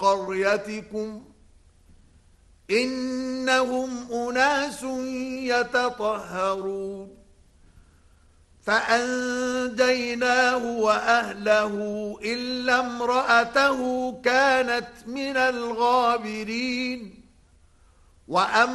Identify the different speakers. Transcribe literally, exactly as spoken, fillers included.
Speaker 1: قريتكم إنهم أناس يتطهرون فأنجيناه وأهله إلا امرأته كانت من الغابرين وأم